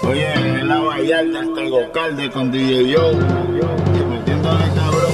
Oye, en la Vallarta, hasta el Gocalde con DJ Joe, metiéndole cabrón.